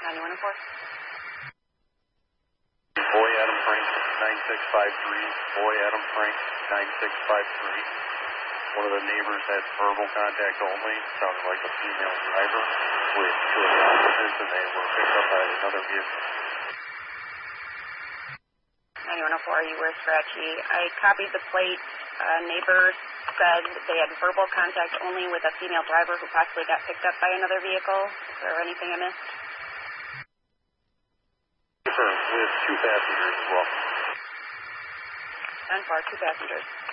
9104. Boy Adam Frank 9653. Boy Adam Frank 9653. One of the neighbors had verbal contact only. Sounded like a female driver with two of the officers, and they were picked up by another vehicle. 9104, you were scratchy. I copied the plate. Neighbors said they had verbal contact only with a female driver who possibly got picked up by another vehicle. Is there anything I missed? With two passengers as well. 10-4, two passengers.